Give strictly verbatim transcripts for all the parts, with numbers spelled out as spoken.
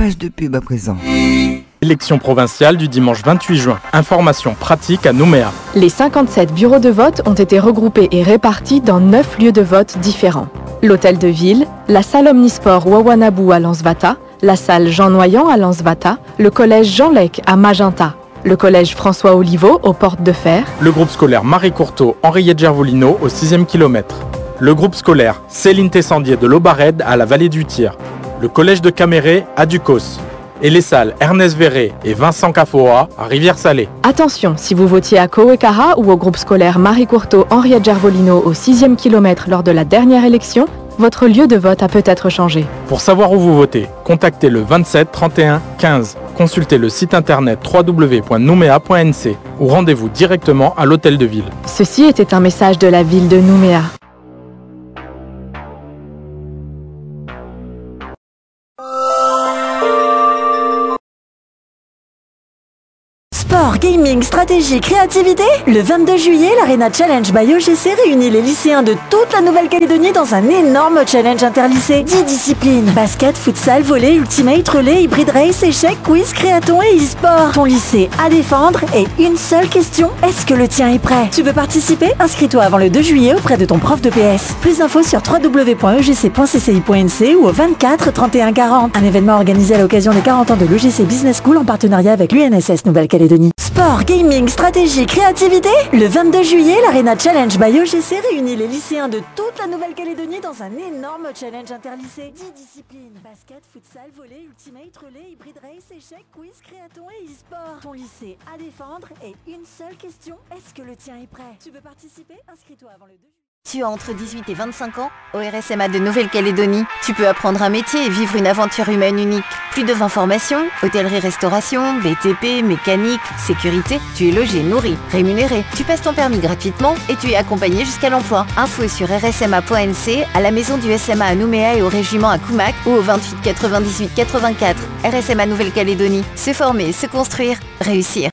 page de pub à présent. Élection provinciale du dimanche vingt-huit juin. Information pratique à Nouméa. Les cinquante-sept bureaux de vote ont été regroupés et répartis dans neuf lieux de vote différents. L'hôtel de ville, la salle omnisport Wawanabou à Lansvata, la salle Jean Noyant à Lansvata, le collège Jean Lec à Magenta, le collège François Oliveau aux Portes de Fer, le groupe scolaire Marie Courteau Henriette Gervolino au sixième kilomètre, le groupe scolaire Céline Tessandier de l'Aubarède à la vallée du Tir, le collège de Caméré à Ducos et les salles Ernest Verret et Vincent Cafoa à Rivière-Salée. Attention, si vous votiez à Kowekara ou au groupe scolaire Marie Courteau Henriette Gervolino au sixième kilomètre lors de la dernière élection, votre lieu de vote a peut-être changé. Pour savoir où vous votez, contactez le vingt-sept trente et un quinze. Consultez le site internet w w w point noumea point n c ou rendez-vous directement à l'hôtel de ville. Ceci était un message de la ville de Nouméa. Sport, gaming, stratégie, créativité. Le vingt-deux juillet, l'Arena Challenge by O G C réunit les lycéens de toute la Nouvelle-Calédonie dans un énorme challenge interlycée. dix disciplines. Basket, futsal, volley, ultimate, relais, hybrid race, échecs, quiz, créaton et e-sport. Ton lycée à défendre et une seule question. Est-ce que le tien est prêt? Tu veux participer? Inscris-toi avant le deux juillet auprès de ton prof de P S. Plus d'infos sur w w w point e g c point c c i point n c ou au vingt-quatre trente et un quarante. Un événement organisé à l'occasion des quarante ans de l'O G C Business School en partenariat avec l'U N S S Nouvelle-Calédonie. Sport, gaming, stratégie, créativité. Le vingt-deux juillet, l'Arena Challenge by O G C réunit les lycéens de toute la Nouvelle-Calédonie dans un énorme challenge interlycée. dix disciplines. Basket, futsal, volley, ultimate, relais, hybrid race, échecs, quiz, créaton et e-sport. Ton lycée à défendre et une seule question. Est-ce que le tien est prêt? Tu veux participer? Inscris-toi avant le deux juillet. Tu as entre dix-huit et vingt-cinq ans, au R S M A de Nouvelle-Calédonie, tu peux apprendre un métier et vivre une aventure humaine unique. Plus de vingt formations, hôtellerie-restauration, B T P, mécanique, sécurité, tu es logé, nourri, rémunéré. Tu passes ton permis gratuitement et tu es accompagné jusqu'à l'emploi. Info sur r s m a point n c, à la maison du S M A à Nouméa et au régiment à Koumak ou au vingt-huit quatre-vingt-dix-huit quatre-vingt-quatre. R S M A Nouvelle-Calédonie, se former, se construire, réussir.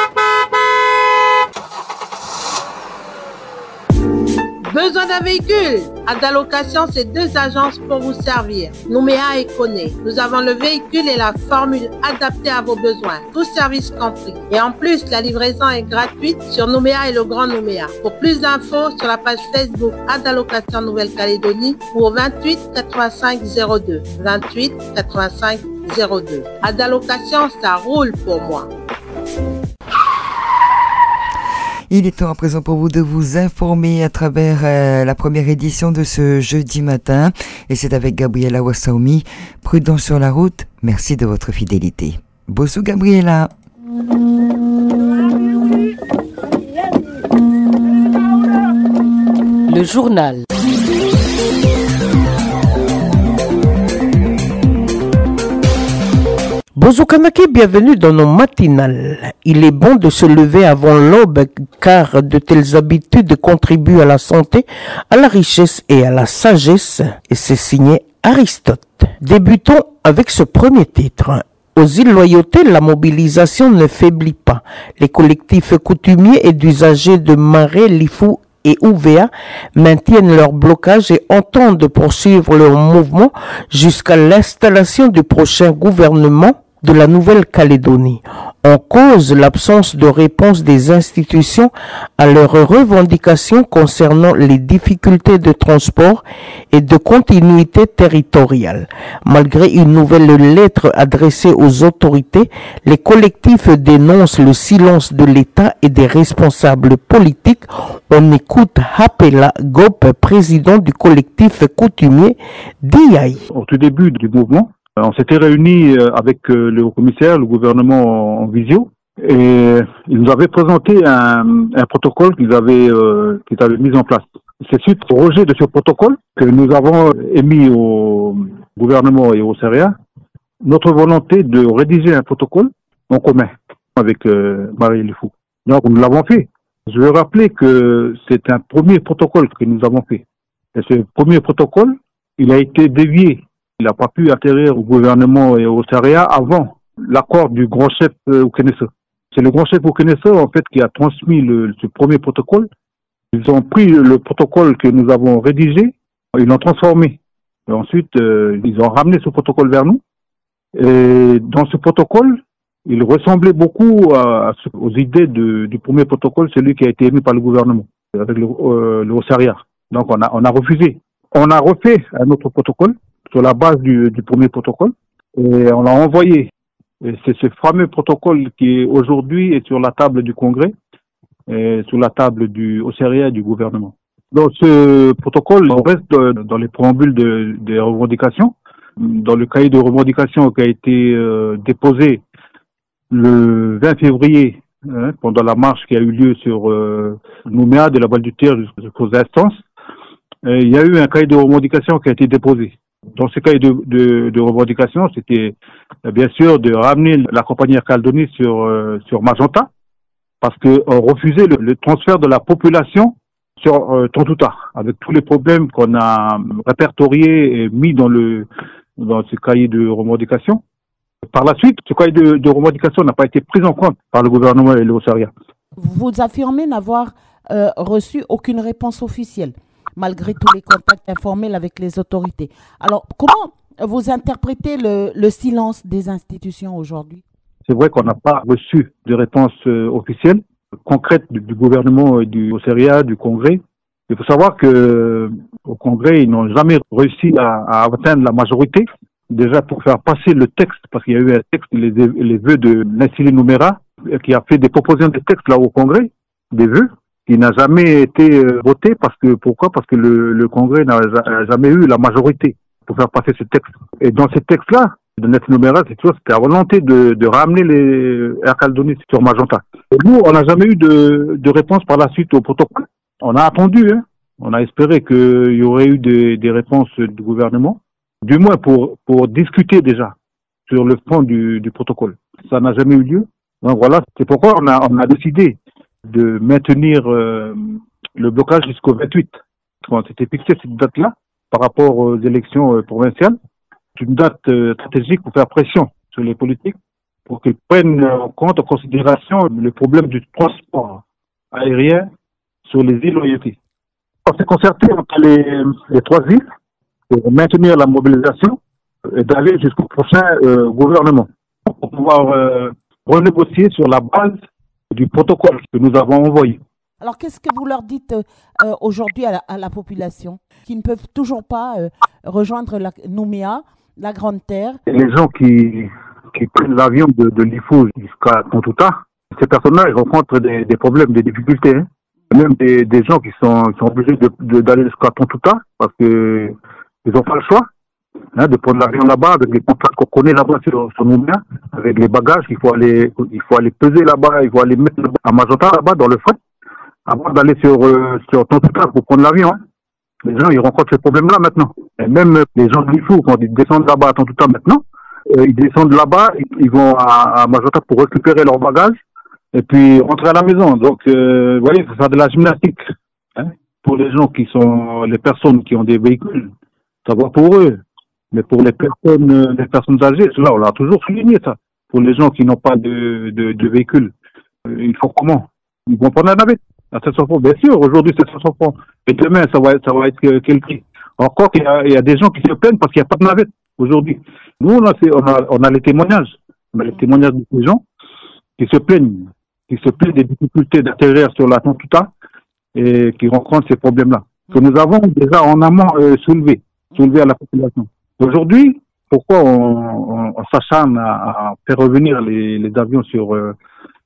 Besoin d'un véhicule? Adalocation, c'est deux agences pour vous servir. Nouméa et Koné. Nous avons le véhicule et la formule adaptée à vos besoins. Tous services compris. Et en plus, la livraison est gratuite sur Nouméa et le Grand Nouméa. Pour plus d'infos, sur la page Facebook Adalocation Nouvelle-Calédonie ou au vingt-huit quatre-vingt-cinq zéro deux. vingt-huit quatre-vingt-cinq zéro deux. Adalocation, ça roule pour moi. Il est temps à présent pour vous de vous informer à travers euh, la première édition de ce jeudi matin. Et c'est avec Gabriela Wassaoumi. Prudent sur la route, merci de votre fidélité. Bossou Gabriela. Le journal. Bonjour Kanake, bienvenue dans nos matinales. Il est bon de se lever avant l'aube car de telles habitudes contribuent à la santé, à la richesse et à la sagesse. Et c'est signé Aristote. Débutons avec ce premier titre. Aux îles Loyauté, la mobilisation ne faiblit pas. Les collectifs coutumiers et d'usagers de Marais, Lifou et U V A maintiennent leur blocage et entendent poursuivre leur mouvement jusqu'à l'installation du prochain gouvernement de la Nouvelle-Calédonie. En cause l'absence de réponse des institutions à leurs revendications concernant les difficultés de transport et de continuité territoriale. Malgré une nouvelle lettre adressée aux autorités, les collectifs dénoncent le silence de l'État et des responsables politiques. On écoute Hapela Gop, président du collectif coutumier d'I A I. Au tout début du mouvement, on s'était réunis avec le haut-commissaire, le gouvernement en visio, et ils nous avaient présenté un, un protocole qu'ils avaient, euh, qu'ils avaient mis en place. C'est suite au rejet de ce protocole que nous avons émis au gouvernement et au C R A notre volonté de rédiger un protocole en commun avec euh, Marie Lifou. Donc nous l'avons fait. Je veux rappeler que c'est un premier protocole que nous avons fait. Et ce premier protocole, il a été dévié. Il n'a pas pu atterrir au gouvernement et au C R A avant l'accord du grand chef euh, Oukénessa. C'est le grand chef Oukénessa, en fait, qui a transmis le, ce premier protocole. Ils ont pris le protocole que nous avons rédigé, ils l'ont transformé. Et ensuite, euh, ils ont ramené ce protocole vers nous. Et dans ce protocole, il ressemblait beaucoup à, à, aux idées de, du premier protocole, celui qui a été émis par le gouvernement, avec le, euh, le Osaria. Donc on a, on a refusé. On a refait un autre protocole sur la base du, du premier protocole et on l'a envoyé. Et c'est ce fameux protocole qui aujourd'hui est sur la table du Congrès et sur la table du Osaria et du gouvernement. Dans ce protocole, on reste dans les préambules de, des revendications. Dans le cahier de revendications qui a été euh, déposé le vingt février, hein, pendant la marche qui a eu lieu sur euh, Nouméa, de la Balle du Tir jusqu'aux instances, euh, il y a eu un cahier de revendications qui a été déposé. Dans ce cahier de, de, de revendications, c'était euh, bien sûr de ramener la compagnie Air Calédonie sur, euh, sur Magenta, parce qu'on refusait le, le transfert de la population sur euh, Tontouta, avec tous les problèmes qu'on a répertoriés et mis dans le dans ce cahier de revendications. Par la suite, ce cahier de, de revendications n'a pas été pris en compte par le gouvernement et le Osaria. Vous affirmez n'avoir euh, reçu aucune réponse officielle, malgré tous les contacts informels avec les autorités. Alors, comment vous interprétez le, le silence des institutions aujourd'hui? C'est vrai qu'on n'a pas reçu de réponse euh, officielle, concrète du, du gouvernement et du Osaria, du Congrès. Il faut savoir que au Congrès, ils n'ont jamais réussi à, à atteindre la majorité. Déjà pour faire passer le texte, parce qu'il y a eu un texte, les, les vœux de Nassili Nouméra, qui a fait des propositions de texte là au Congrès, des vœux, qui n'a jamais été voté, parce que pourquoi? Parce que le, le Congrès n'a jamais eu la majorité pour faire passer ce texte. Et dans ce texte-là, de Nassili Nouméra, c'est toujours c'était la volonté de, de ramener les Air Calédonie sur Magenta. Et nous, on n'a jamais eu de, de réponse par la suite au protocole. On a attendu, hein. On a espéré qu'il y aurait eu des, des réponses du gouvernement, du moins pour, pour discuter déjà sur le fond du, du protocole. Ça n'a jamais eu lieu. Donc voilà, c'est pourquoi on a, on a décidé de maintenir euh, le blocage jusqu'au vingt-huit. On s'était fixé cette date-là par rapport aux élections euh, provinciales. C'est une date euh, stratégique pour faire pression sur les politiques pour qu'ils prennent en compte, en considération le problème du transport aérien sur les îles Oyeti. On s'est concerté entre les, les trois îles pour maintenir la mobilisation et d'aller jusqu'au prochain euh, gouvernement pour pouvoir euh, renégocier sur la base du protocole que nous avons envoyé. Alors qu'est-ce que vous leur dites euh, aujourd'hui à la, à la population qui ne peuvent toujours pas euh, rejoindre la Nouméa, la Grande Terre? Les gens qui, qui prennent l'avion de, de l'Ifou jusqu'à Tontouta, ces personnages rencontrent des, des problèmes, des difficultés, hein. Même des, des gens qui sont, qui sont obligés de, de, d'aller jusqu'à Tontouta parce que ils n'ont pas le choix, hein, de prendre l'avion là-bas avec les contrats qu'on connaît là-bas sur, sur Nouméa, avec les bagages qu'il faut aller, il faut aller peser là-bas, il faut aller mettre à Magenta là-bas dans le fret avant d'aller sur, euh, sur Tontouta pour prendre l'avion. Hein. Les gens, ils rencontrent ce problème-là maintenant. Et même les gens de l'Ifou, quand ils descendent là-bas à Tontouta maintenant, euh, ils descendent là-bas, ils, ils vont à, à Magenta pour récupérer leurs bagages et puis rentrer à la maison. Donc, euh, vous voyez, il faut faire de la gymnastique. Hein, pour les gens qui sont, les personnes qui ont des véhicules, ça va pour eux. Mais pour les personnes, les personnes âgées, cela, on l'a toujours souligné, ça. Pour les gens qui n'ont pas de, de, de véhicule, euh, ils font comment? Ils vont prendre la navette à sept cents francs. Bien sûr, aujourd'hui, c'est sept cents francs. Et demain, ça va être, ça va être quel prix? Encore qu'il y a, il y a des gens qui se plaignent parce qu'il n'y a pas de navette aujourd'hui. Nous, on a, on a, on a les témoignages. On a les témoignages de ces gens qui se plaignent, qui se plaignent des difficultés d'atterrir sur la Tontouta et qui rencontrent ces problèmes-là. Que nous avons déjà en amont euh, soulevé, soulevé à la population. Aujourd'hui, pourquoi on, on, on s'acharne à, à faire revenir les, les avions sur, euh,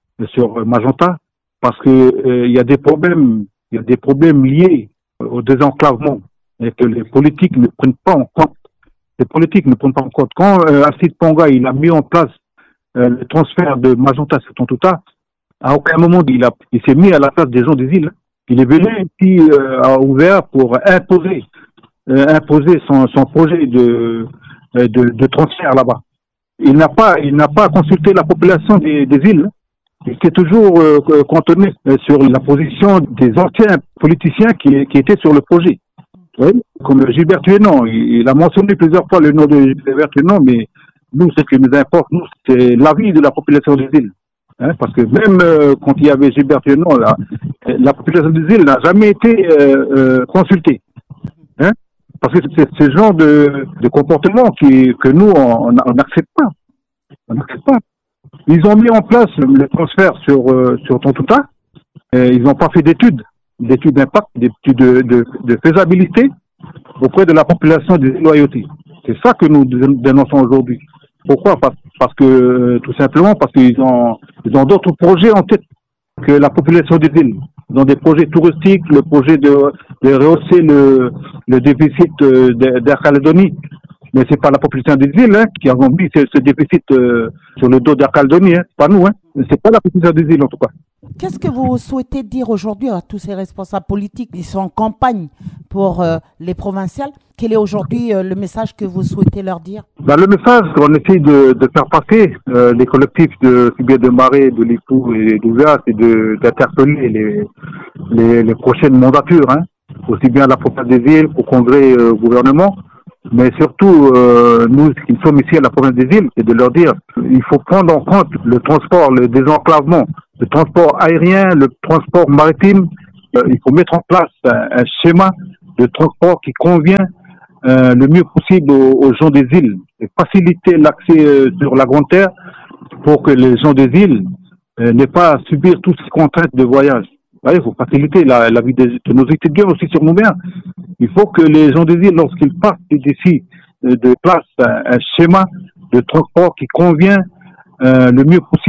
sur Magenta? Parce que euh, il y a des problèmes, il y a des problèmes liés au désenclavement et que les politiques ne prennent pas en compte. Les politiques ne prennent pas en compte. Quand euh, Alcide Ponga il a mis en place euh, le transfert de Magenta sur Tontouta, à aucun moment il a, il s'est mis à la place des gens des îles. Il est venu ici euh, à ouvert pour imposer, euh, imposer son, son projet de, de, de transfert là-bas. Il n'a pas, il n'a pas consulté la population des, des îles. Il s'est toujours euh, cantonné sur la position des anciens politiciens qui, qui étaient sur le projet. Oui, comme Gilbert Tuénon, il, il a mentionné plusieurs fois le nom de Gilbert Tuénon, mais nous, ce qui nous importe, nous, c'est l'avis de la population des îles. Hein, parce que même euh, quand il y avait Gilbert Tuénon, la, la population des îles n'a jamais été euh, euh, consultée. Hein, parce que c'est ce genre de, de comportement qui, que nous, on n'accepte pas. On n'accepte pas. Ils ont mis en place le transfert sur, euh, sur Tontouta. Et ils n'ont pas fait d'études, d'études d'impact, d'études de, de, de faisabilité auprès de la population des loyautés. C'est ça que nous dénonçons aujourd'hui. Pourquoi? Parce, parce que, tout simplement, parce qu'ils ont, ils ont d'autres projets en tête que la population des îles. Ils ont des projets touristiques, le projet de, de rehausser le, le déficit d'Air Calédonie. Mais c'est pas la population des îles hein, qui a mis ce, ce déficit euh, sur le dos d'Air Calédonie, hein. C'est pas nous, hein. C'est pas la population des îles en tout cas. Qu'est-ce que vous souhaitez dire aujourd'hui à tous ces responsables politiques qui sont en campagne pour euh, les provinciales? Quel est aujourd'hui euh, le message que vous souhaitez leur dire? Ben, le message qu'on essaie de, de faire passer, euh, les collectifs de Sibia de Marais, de l'Ipou et d'Ouvert, c'est de, d'interpeller les, les, les prochaines mandatures, hein, aussi bien la province des îles qu'au congrès euh, gouvernement. Mais surtout, euh, nous qui sommes ici à la province des îles, c'est de leur dire il faut prendre en compte le transport, le désenclavement, le transport aérien, le transport maritime. Euh, il faut mettre en place un, un schéma de transport qui convient euh, le mieux possible aux, aux gens des îles et faciliter l'accès euh, sur la Grande Terre pour que les gens des îles euh, n'aient pas à subir toutes ces contraintes de voyage. Il faut faciliter la, la vie de, de nos étudiants aussi sur nous-mêmes. Il faut que les gens des îles, lorsqu'ils partent d'ici, de place un, un schéma de transport qui convient euh, le mieux possible